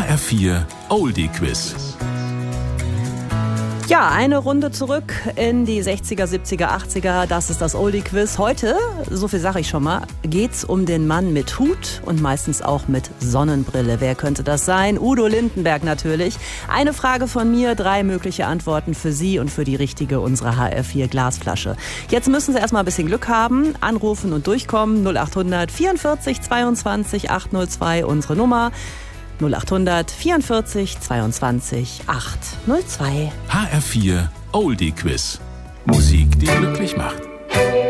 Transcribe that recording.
HR4 Oldie Quiz. Ja, eine Runde zurück in die 60er, 70er, 80er. Das ist das Oldie Quiz. Heute, so viel sage ich schon mal, geht's um den Mann mit Hut und meistens auch mit Sonnenbrille. Wer könnte das sein? Udo Lindenberg natürlich. Eine Frage von mir, 3 mögliche Antworten für Sie und für die richtige unserer HR4 Glasflasche. Jetzt müssen Sie erstmal ein bisschen Glück haben, anrufen und durchkommen. 0800 44 22 802 unsere Nummer. 0800 44 22 802. HR4 Oldie Quiz. Musik, die glücklich macht.